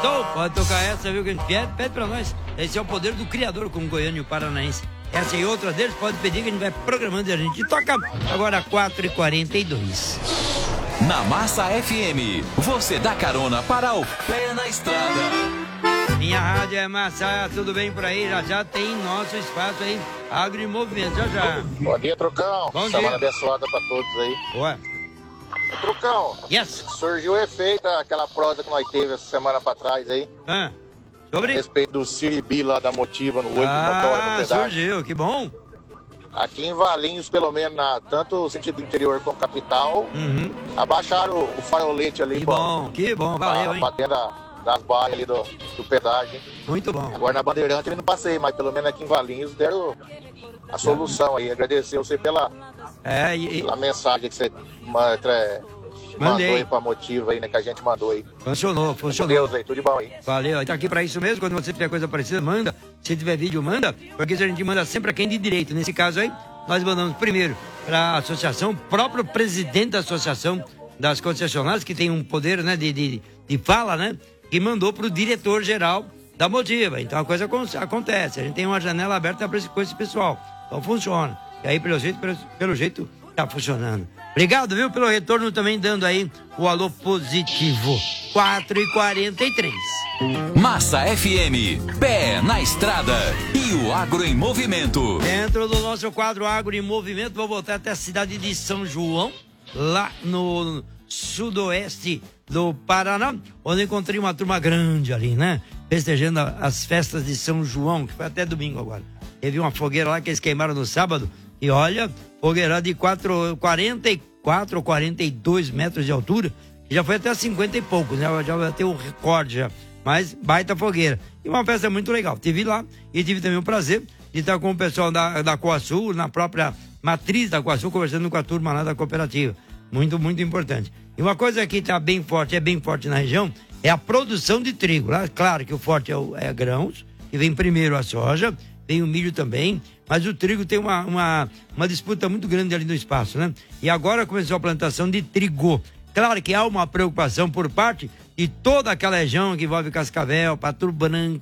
Então, pode tocar essa, viu? Que pede pra nós. Esse é o poder do criador com o goiano e o paranaense. Essa e outra deles, pode pedir que a gente vai programando e a gente toca agora 4h42. Na Massa FM, você dá carona para o Pé na Estrada. Minha rádio é Massa, tudo bem por aí? Já tem nosso espaço aí, Agro em Movimento, já. Bom dia, Trucão. Bom Semana dia. abençoada pra todos aí. Boa. Trucão, Yes. surgiu o efeito, aquela prosa que nós teve essa semana pra trás aí, a Sobre? respeito do Siribi lá da Motiva no 8 do motor. Surgiu, que bom. Aqui em Valinhos, pelo menos, tanto o sentido interior como capital, abaixaram o farolete ali. Que bom, valeu, hein? Batendo das barras ali do pedágio. Muito bom. Agora na Bandeirante eu não passei, mas pelo menos aqui em Valinhos deram a solução aí. Agradecer você pela mensagem que você mandou aí pra Motiva aí, né? Que a gente mandou aí. Funcionou. Com Deus aí, tudo de bom aí. Valeu, tá aqui pra isso mesmo. Quando você tiver coisa parecida, manda. Se tiver vídeo, manda. Porque a gente manda sempre a quem de direito. Nesse caso aí, nós mandamos primeiro pra associação, o próprio presidente da associação das concessionárias, que tem um poder, né, de fala, né? Que mandou pro diretor-geral da Motiva. Então a coisa acontece. A gente tem uma janela aberta com esse pessoal. Então funciona. E aí, pelo jeito, tá funcionando. Obrigado, viu, pelo retorno também, dando aí o alô positivo. 4h43. Massa FM, Pé na Estrada e o Agro em Movimento. Dentro do nosso quadro Agro em Movimento, vou voltar até a cidade de São João, lá no sudoeste do Paraná, onde encontrei uma turma grande ali, né? Festejando as festas de São João, que foi até domingo agora. Teve uma fogueira lá que eles queimaram no sábado, e olha, fogueira de 44 ou 42 metros de altura, que já foi até 50 e poucos, né? Já vai ter o recorde já, mas baita fogueira. E uma festa muito legal. Tive lá e tive também o prazer de estar com o pessoal da Coasul, na própria matriz da Coasul, conversando com a turma lá da cooperativa. Muito, muito importante. E uma coisa que está bem forte na região, é a produção de trigo. Lá, claro que o forte é grãos, que vem primeiro a soja, vem o milho também, mas o trigo tem uma disputa muito grande ali no espaço, né? E agora começou a plantação de trigo. Claro que há uma preocupação por parte de toda aquela região que envolve Cascavel, Pato Branco,